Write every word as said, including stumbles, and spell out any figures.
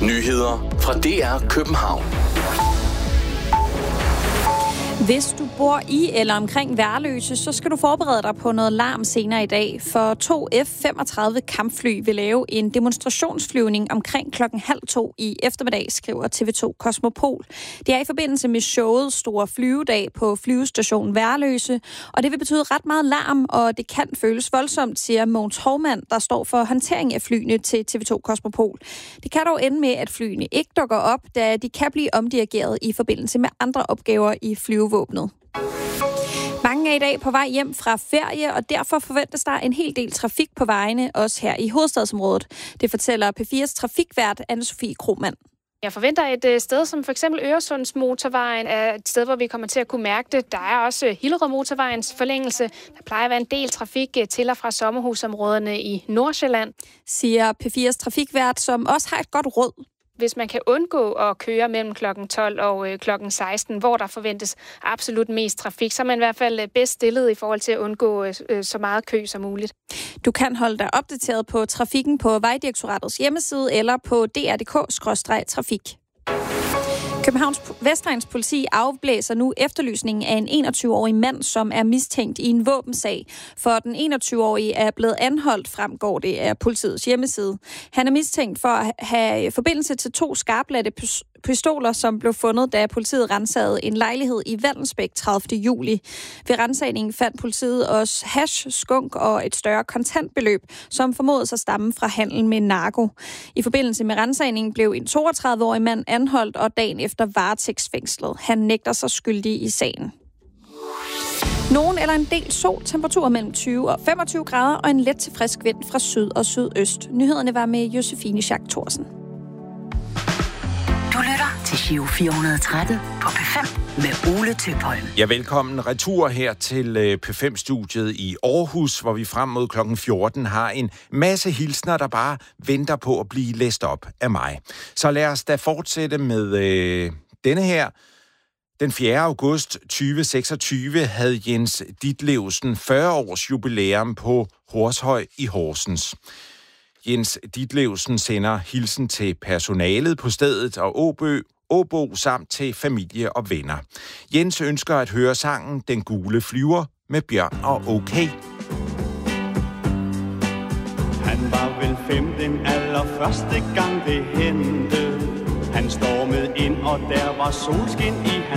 Nyheder fra D R København. Hvis du bor i eller omkring Værløse, så skal du forberede dig på noget larm senere i dag, for to F femogtredive kampfly vil lave en demonstrationsflyvning omkring klokken halv to i eftermiddag, skriver T V to Kosmopol. Det er i forbindelse med showet Store Flyvedag på flyvestationen Værløse, og det vil betyde ret meget larm, og det kan føles voldsomt, siger Mogens Hovmand, der står for håndtering af flyene til T V to Kosmopol. Det kan dog ende med, at flyene ikke dukker op, da de kan blive omdirigeret i forbindelse med andre opgaver i flyvevåbnet. Mange er i dag på vej hjem fra ferie, og derfor forventes der en hel del trafik på vejene, også her i hovedstadsområdet. Det fortæller P fires trafikvært Anne-Sophie Krohmann. Jeg forventer et sted som for eksempel Øresundsmotorvejen er et sted, hvor vi kommer til at kunne mærke det. Der er også Hillerød-motorvejens forlængelse. Der plejer at være en del trafik til og fra sommerhusområderne i Nordsjælland, siger P fires trafikvært, som også har et godt råd. Hvis man kan undgå at køre mellem klokken tolv og øh, klokken seksten, hvor der forventes absolut mest trafik, så er man i hvert fald bedst stillet i forhold til at undgå øh, så meget kø som muligt. Du kan holde dig opdateret på trafikken på Vejdirektoratets hjemmeside eller på d r punktum d k skråstreg trafik. Københavns Vestegns politi afblæser nu efterlysningen af en enogtyve-årig mand, som er mistænkt i en våbensag. For den enogtyve-årige er blevet anholdt, fremgår det af politiets hjemmeside. Han er mistænkt for at have forbindelse til to skarpladte pistoler, som blev fundet, da politiet ransagede en lejlighed i Vallensbæk tredivte juli. Ved ransagningen fandt politiet også hash, skunk og et større kontantbeløb, som formodes at stamme fra handel med narko. I forbindelse med ransagningen blev en toogtredive-årig mand anholdt og dagen efter varetægtsfængslet. Han nægter sig skyldig i sagen. Nogen eller en del sol, temperaturer mellem tyve og femogtyve grader og en let til frisk vind fra syd og sydøst. Nyhederne var med Josefine Schack Thorsen. Du lytter til Giro fire hundrede og tretten på P fem med Ole Tøpholm. Ja, velkommen retur her til P fem-studiet i Aarhus, hvor vi frem mod klokken fjorten har en masse hilsner, der bare venter på at blive læst op af mig. Så lad os da fortsætte med øh, denne her. Den fjerde august tyve seksogtyve havde Jens Ditlevsen fyrre års jubilæum på Horshøj i Horsens. Jens Ditlevsen sender hilsen til personalet på stedet og Åbø, Åbo samt til familie og venner. Jens ønsker at høre sangen Den Gule Flyver med Bjørn og OK. Han var vel fem den allerførste gang det hente. Han stormede ind, og der var solskin i